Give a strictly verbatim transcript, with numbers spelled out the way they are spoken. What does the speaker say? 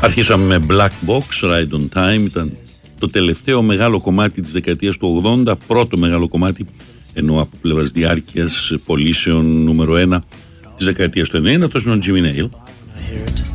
Αρχίσαμε με Black Box, Ride on Time. Ήταν το τελευταίο μεγάλο κομμάτι της δεκαετίας του ογδόντα, πρώτο μεγάλο κομμάτι, ενώ από πλευράς διάρκειας πωλήσεων νούμερο ένα της δεκαετίας του ενενήντα. Αυτός είναι ο Jimmy Nail.